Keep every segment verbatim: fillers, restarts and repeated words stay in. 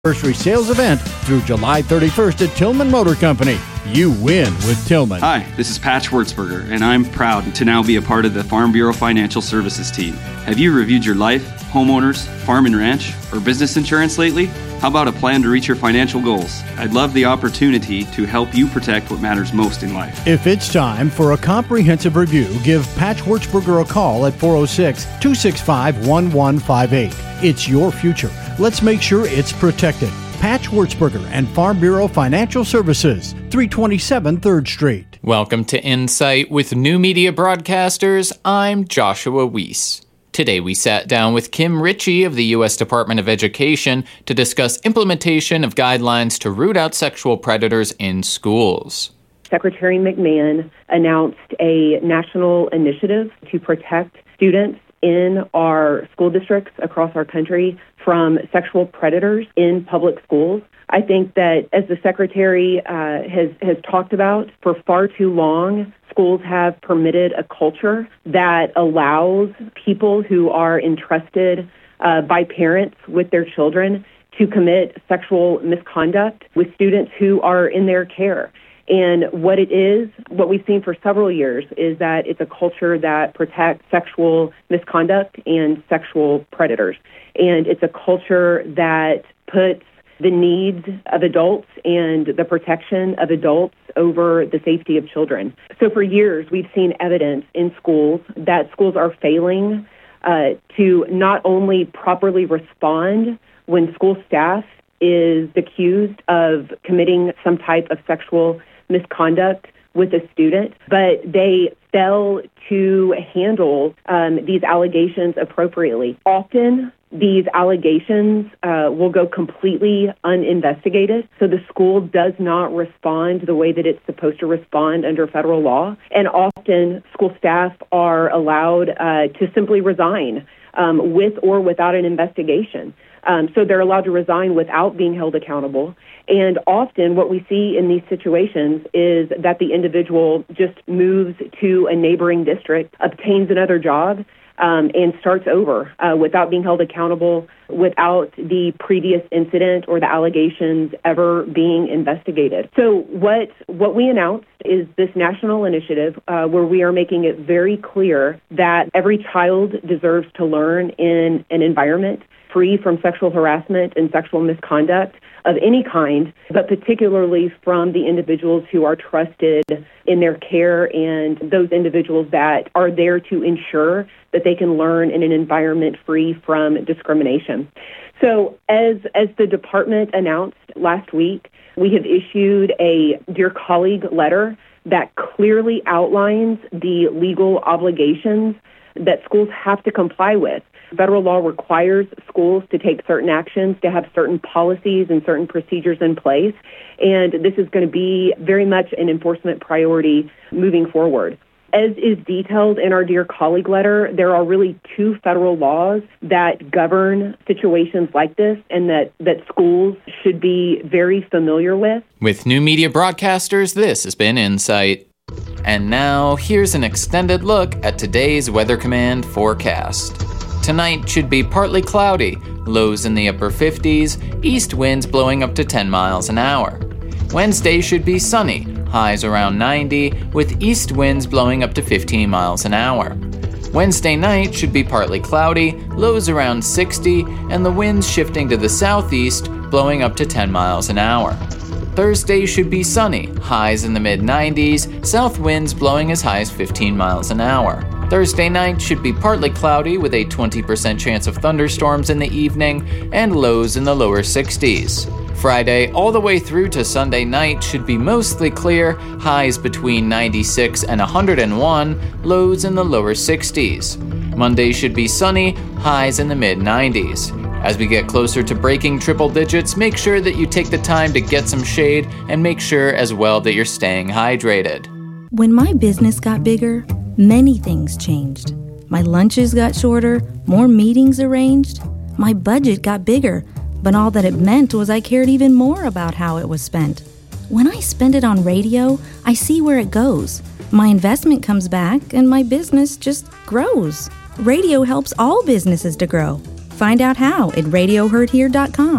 anniversary sales event through July thirty-first at Tillman Motor Company. You win with Tillman. Hi, this is Pat Schwartzberger, and I'm proud to now be a part of the Farm Bureau Financial Services team. Have you reviewed your life, homeowners, farm and ranch, or business insurance lately? How about a plan to reach your financial goals? I'd love the opportunity to help you protect what matters most in life. If it's time for a comprehensive review, give Pat Schwartzberger a call at four oh six, two six five, one one five eight. It's your future. Let's make sure it's protected. Pat Schwartzberger and Farm Bureau Financial Services, three twenty-seven third Street. Welcome to Insight with New Media Broadcasters. I'm Joshua Weiss. Today we sat down with Kim Ritchie of the U S Department of Education to discuss implementation of guidelines to root out sexual predators in schools. Secretary McMahon announced a national initiative to protect students in our school districts across our country from sexual predators in public schools. I think that, as the Secretary uh, has, has talked about, for far too long, schools have permitted a culture that allows people who are entrusted uh, by parents with their children to commit sexual misconduct with students who are in their care. And what it is, what we've seen for several years, is that it's a culture that protects sexual misconduct and sexual predators. And it's a culture that puts the needs of adults and the protection of adults over the safety of children. So for years, we've seen evidence in schools that schools are failing uh, to not only properly respond when school staff is accused of committing some type of sexual misconduct with a student, but they fail to handle um, these allegations appropriately. Often, these allegations uh, will go completely uninvestigated, so the school does not respond the way that it's supposed to respond under federal law, and often school staff are allowed uh, to simply resign um, with or without an investigation. Um, so they're allowed to resign without being held accountable. And often what we see in these situations is that the individual just moves to a neighboring district, obtains another job, um, and starts over uh, without being held accountable, without the previous incident or the allegations ever being investigated. So what what we announced is this national initiative uh, where we are making it very clear that every child deserves to learn in an environment free from sexual harassment and sexual misconduct of any kind, but particularly from the individuals who are trusted in their care and those individuals that are there to ensure that they can learn in an environment free from discrimination. So as, as the department announced last week, we have issued a Dear Colleague letter that clearly outlines the legal obligations that schools have to comply with. Federal law requires schools to take certain actions, to have certain policies and certain procedures in place, and this is going to be very much an enforcement priority moving forward. As is detailed in our Dear Colleague letter, there are really two federal laws that govern situations like this and that, that schools should be very familiar with. With New Media Broadcasters, this has been Insight. And now, here's an extended look at today's Weather Command forecast. Tonight should be partly cloudy, lows in the upper fifties, east winds blowing up to ten miles an hour. Wednesday should be sunny, highs around ninety, with east winds blowing up to fifteen miles an hour. Wednesday night should be partly cloudy, lows around sixty, and the winds shifting to the southeast, blowing up to ten miles an hour. Thursday should be sunny, highs in the mid nineties, south winds blowing as high as fifteen miles an hour. Thursday night should be partly cloudy with a twenty percent chance of thunderstorms in the evening and lows in the lower sixties. Friday all the way through to Sunday night should be mostly clear, highs between ninety-six and one hundred one, lows in the lower sixties. Monday should be sunny, highs in the mid nineties. As we get closer to breaking triple digits, make sure that you take the time to get some shade and make sure as well that you're staying hydrated. When my business got bigger, many things changed. My lunches got shorter, more meetings arranged. My budget got bigger, but all that it meant was I cared even more about how it was spent. When I spend it on radio, I see where it goes. My investment comes back and my business just grows. Radio helps all businesses to grow. Find out how at radio heard here dot com.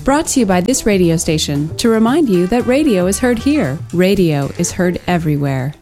Brought to you by this radio station to remind you that radio is heard here. Radio is heard everywhere.